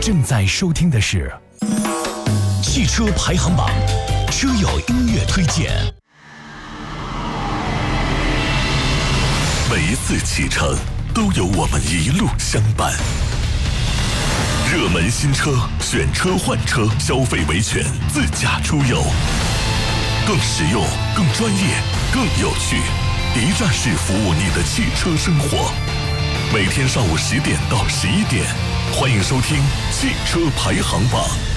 正在收听的是汽车排行榜车友音乐推荐。 每一次启程都有我们一路相伴。热门新车，选车换车，消费维权，自驾出游，更实用、更专业、更有趣，一站式服务你的汽车生活。每天上午10点到11点，欢迎收听汽车排行榜。